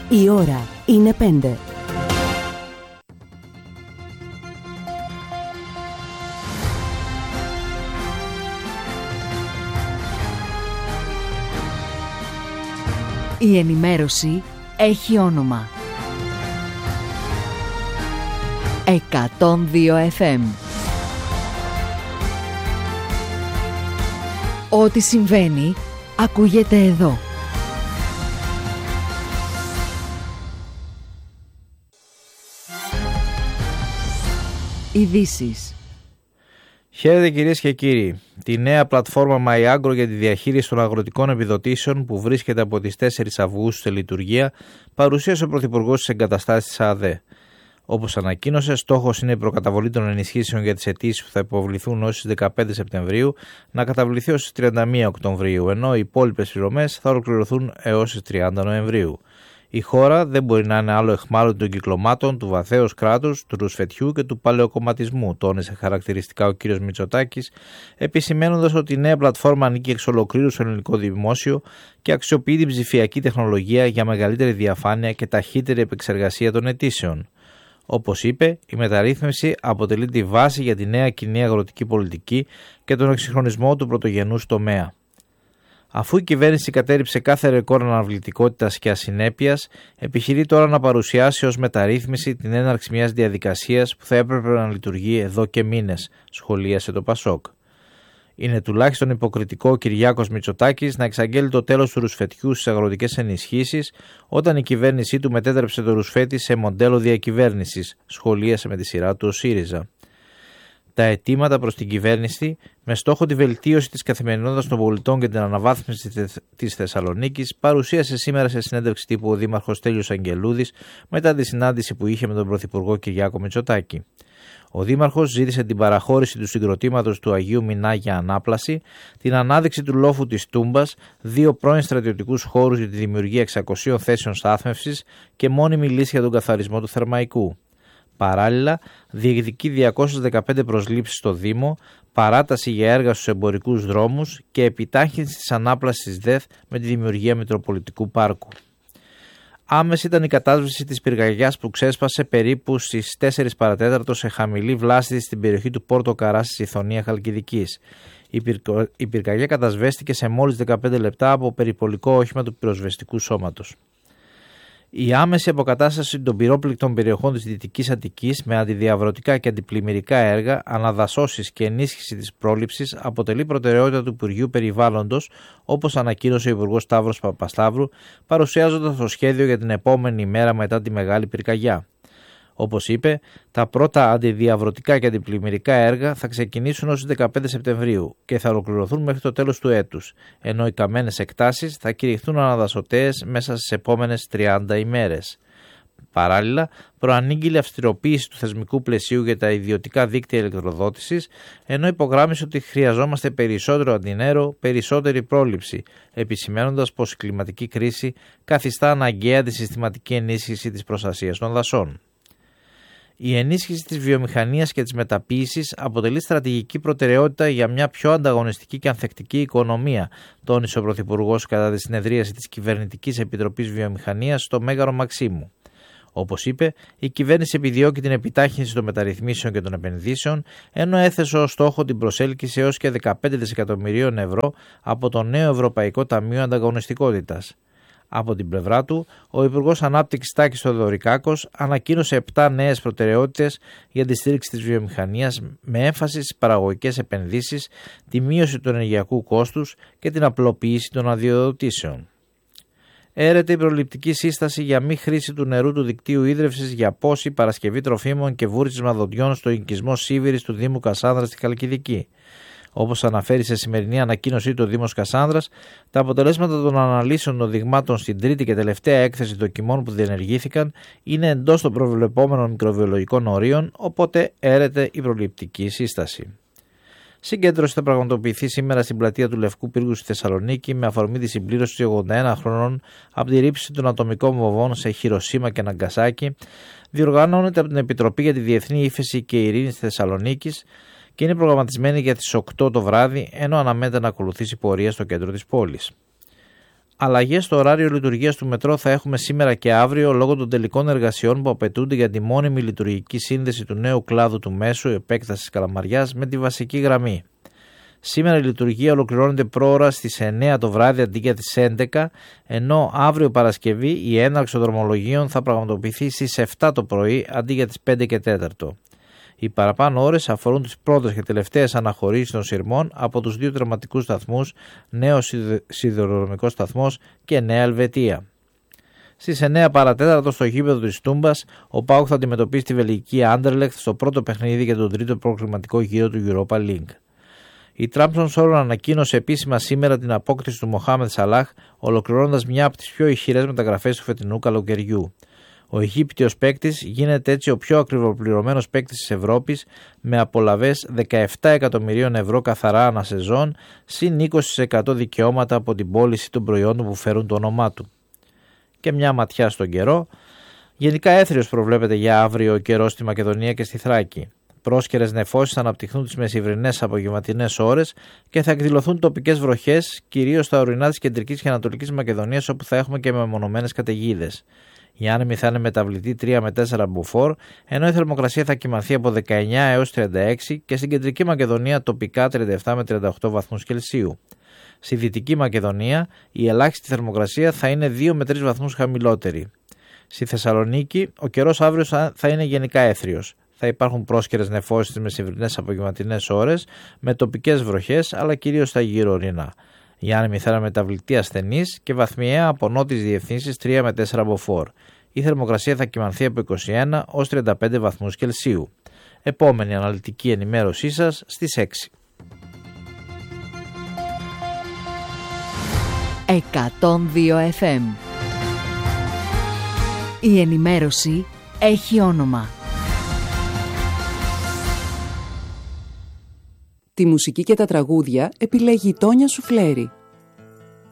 Η ώρα είναι 5. Η ενημέρωση έχει όνομα. 102 FM. Ό,τι συμβαίνει, ακούγεται εδώ. Ειδήσεις. Χαίρετε κυρίες και κύριοι. Τη νέα πλατφόρμα MyAgro για τη διαχείριση των αγροτικών επιδοτήσεων που βρίσκεται από τις 4 Αυγούστου σε λειτουργία παρουσίασε ο Πρωθυπουργός στις εγκαταστάσεις της ΑΔΕ. Όπως ανακοίνωσε, στόχος είναι η προκαταβολή των ενισχύσεων για τις αιτήσεις που θα υποβληθούν ως τις 15 Σεπτεμβρίου να καταβληθεί ως τις 31 Οκτωβρίου, ενώ οι υπόλοιπες πληρωμές θα ολοκληρωθούν έως τις 30 Νοεμβρίου. Η χώρα δεν μπορεί να είναι άλλο αιχμάλωτη των κυκλωμάτων του βαθέως κράτους, του ρουσφετιού και του παλαιοκομματισμού, τόνισε χαρακτηριστικά ο κ. Μητσοτάκης, επισημαίνοντας ότι η νέα πλατφόρμα ανήκει εξ ολοκλήρου στο ελληνικό δημόσιο και αξιοποιεί την ψηφιακή τεχνολογία για μεγαλύτερη διαφάνεια και ταχύτερη επεξεργασία των αιτήσεων. Όπως είπε, η μεταρρύθμιση αποτελεί τη βάση για τη νέα κοινή αγροτική πολιτική και τον εξυγχρονισμό του πρωτογενούς τομέα. Αφού η κυβέρνηση κατέρριψε κάθε ρεκόρ αναβλητικότητας και ασυνέπειας, επιχειρεί τώρα να παρουσιάσει ως μεταρρύθμιση την έναρξη μιας διαδικασίας που θα έπρεπε να λειτουργεί εδώ και μήνες, σχολίασε το Πασόκ. Είναι τουλάχιστον υποκριτικό ο Κυριάκος Μητσοτάκης να εξαγγέλει το τέλος του ρουσφετιού στις αγροτικές ενισχύσεις, όταν η κυβέρνησή του μετέτρεψε το ρουσφέτη σε μοντέλο διακυβέρνησης, σχολίασε με τη σειρά του ο ΣΥΡΙΖΑ. Τα αιτήματα προς την κυβέρνηση, με στόχο τη βελτίωση της καθημερινότητας των πολιτών και την αναβάθμιση της Θεσσαλονίκης, παρουσίασε σήμερα σε συνέντευξη τύπου ο Δήμαρχος Στέλιος Αγγελούδης μετά τη συνάντηση που είχε με τον Πρωθυπουργό Κυριάκο Μητσοτάκη. Ο Δήμαρχος ζήτησε την παραχώρηση του συγκροτήματος του Αγίου Μινά για ανάπλαση, την ανάδειξη του λόφου της Τούμπας, 2 πρώην στρατιωτικούς χώρους για τη δημιουργία 600 θέσεων στάθμευσης και μόνιμη λύση για τον καθαρισμό του Θερμαϊκού. Παράλληλα, διεκδικεί 215 προσλήψεις στο Δήμο, παράταση για έργα στους εμπορικούς δρόμους και επιτάχυνση της ανάπλασης της ΔΕΘ με τη δημιουργία Μητροπολιτικού Πάρκου. Άμεση ήταν η κατάσβεση της πυρκαγιάς που ξέσπασε περίπου στις 4 παρατέταρτο σε χαμηλή βλάστη της στην περιοχή του Πόρτο Καρά στη Συθωνία Χαλκιδικής. Η πυρκαγιά κατασβέστηκε σε μόλις 15 λεπτά από περιπολικό όχημα του πυροσβεστικού σώματος. Η άμεση αποκατάσταση των πυρόπληκτων περιοχών της Δυτικής Αττικής με αντιδιαβρωτικά και αντιπλημμυρικά έργα, αναδασώσεις και ενίσχυση της πρόληψης αποτελεί προτεραιότητα του Υπουργείου Περιβάλλοντος, όπως ανακοίνωσε ο Υπουργός Σταύρος Παπασταύρου, παρουσιάζοντας το σχέδιο για την επόμενη ημέρα μετά τη μεγάλη πυρκαγιά. Όπως είπε, τα πρώτα αντιδιαβρωτικά και αντιπλημμυρικά έργα θα ξεκινήσουν ως 15 Σεπτεμβρίου και θα ολοκληρωθούν μέχρι το τέλος του έτους, ενώ οι καμένες εκτάσεις θα κηρυχθούν αναδασωταίες μέσα στις επόμενες 30 ημέρες. Παράλληλα, προανήγγειλε αυστηροποίηση του θεσμικού πλαισίου για τα ιδιωτικά δίκτυα ηλεκτροδότησης, ενώ υπογράμμισε ότι χρειαζόμαστε περισσότερο αντινέρο, περισσότερη πρόληψη, επισημαίνοντας πως η κλιματική κρίση καθιστά αναγκαία τη συστηματική ενίσχυση της προστασίας των δασών. Η ενίσχυση της βιομηχανίας και της μεταποίησης αποτελεί στρατηγική προτεραιότητα για μια πιο ανταγωνιστική και ανθεκτική οικονομία, τόνισε ο Πρωθυπουργός κατά τη συνεδρίαση της Κυβερνητικής Επιτροπής Βιομηχανίας στο Μέγαρο Μαξίμου. Όπως είπε, η κυβέρνηση επιδιώκει την επιτάχυνση των μεταρρυθμίσεων και των επενδύσεων, ενώ έθεσε ως στόχο την προσέλκυση έως και 15 δισεκατομμυρίων ευρώ από το νέο Ευρωπαϊκό Ταμείο Ανταγωνιστικότητας. Από την πλευρά του, ο Υπουργός Ανάπτυξης Τάκης Θοδωρικάκος ανακοίνωσε 7 νέες προτεραιότητες για τη στήριξη της βιομηχανίας με έμφαση στις παραγωγικές επενδύσεις, τη μείωση του ενεργειακού κόστους και την απλοποίηση των αδειοδοτήσεων. Έρεται η προληπτική σύσταση για μη χρήση του νερού του δικτύου ίδρευσης για πόση, παρασκευή τροφίμων και βούρισμα δοντιών στο οικισμό Σίβηρης του Δήμου Κασάνδρας στη Χαλκιδική. Όπως αναφέρει σε σημερινή ανακοίνωσή του ο Δήμος Κασάνδρας, τα αποτελέσματα των αναλύσεων των δειγμάτων στην τρίτη και τελευταία έκθεση δοκιμών που διενεργήθηκαν είναι εντός των προβλεπόμενων μικροβιολογικών ορίων, οπότε έρεται η προληπτική σύσταση. Συγκέντρωση θα πραγματοποιηθεί σήμερα στην πλατεία του Λευκού Πύργου στη Θεσσαλονίκη με αφορμή τη συμπλήρωση 81 χρόνων από τη ρήψη των ατομικών βομβών σε Χιροσίμα και Ναγκασάκι. Διοργανώνεται από την Επιτροπή για τη Διεθνή Ύφεση και Ειρήνη της Θεσσαλονίκης και είναι προγραμματισμένη για τις 8 το βράδυ, ενώ αναμένεται να ακολουθήσει πορεία στο κέντρο της πόλης. Αλλαγές στο ωράριο λειτουργίας του μετρό θα έχουμε σήμερα και αύριο λόγω των τελικών εργασιών που απαιτούνται για τη μόνιμη λειτουργική σύνδεση του νέου κλάδου του Μέσου επέκτασης Καλαμαριάς με τη βασική γραμμή. Σήμερα η λειτουργία ολοκληρώνεται πρόωρα στις 9 το βράδυ αντί για τις 11, ενώ αύριο Παρασκευή η έναρξη των δρομολογίων θα πραγματοποιηθεί στις 7 το πρωί αντί για τις 5 και 4. Οι παραπάνω ώρες αφορούν τις πρώτες και τελευταίες αναχωρήσεις των σειρμών από τους δύο τερματικούς σταθμούς, νέος σιδηροδρομικός σταθμός και Νέα Ελβετία. Στις 9 παρατέταρτο στο γήπεδο της Τούμπας, ο ΠΑΟΚ θα αντιμετωπίσει τη βελγική Άντερλεχτ στο πρώτο παιχνίδι για τον τρίτο προκριματικό γύρο του Europa League. Η Trabzonspor ανακοίνωσε επίσημα σήμερα την απόκτηση του Μοχάμεντ Σαλάχ, ολοκληρώνοντας μια από τις πιο ηχηρές μεταγραφές του φετινού καλοκαιριού. Ο Αιγύπτιος παίκτης γίνεται έτσι ο πιο ακριβοπληρωμένος παίκτης της Ευρώπης, με απολαβές 17 εκατομμυρίων ευρώ καθαρά ανά σεζόν, συν 20% δικαιώματα από την πώληση των προϊόντων που φέρουν το όνομά του. Και μια ματιά στον καιρό. Γενικά έθριος προβλέπεται για αύριο ο καιρός στη Μακεδονία και στη Θράκη. Πρόσκαιρες νεφώσεις θα αναπτυχθούν τις μεσημβρινές απογευματινές ώρες και θα εκδηλωθούν τοπικές βροχές, κυρίως στα ορεινά της κεντρικής και ανατολικής Μακεδονίας, όπου θα έχουμε και μεμονωμένες καταιγίδες. Η άνεμη θα είναι μεταβλητή 3 με 4 μποφόρ, ενώ η θερμοκρασία θα κυμανθεί από 19 έως 36 και στην κεντρική Μακεδονία τοπικά 37 με 38 βαθμούς Κελσίου. Στη δυτική Μακεδονία η ελάχιστη θερμοκρασία θα είναι 2 με 3 βαθμούς χαμηλότερη. Στη Θεσσαλονίκη ο καιρός αύριο θα είναι γενικά έθριος. Θα υπάρχουν πρόσκαιρες νεφώσεις στις μεσημβρινές απογευματινές ώρες με τοπικές βροχές, αλλά κυρίως στα γύρω ορεινά. Η άνεμη θα είναι μεταβλητή ασθενής και βαθμιαία από νότιες διευθύνσεις 3 με 4 μποφόρ. Η θερμοκρασία θα κυμανθεί από 21 ως 35 βαθμούς Κελσίου. Επόμενη αναλυτική ενημέρωσή σας στις 6. 102 FM. Η ενημέρωση έχει όνομα. Τη μουσική και τα τραγούδια επιλέγει η Τόνια Σουφλέρη.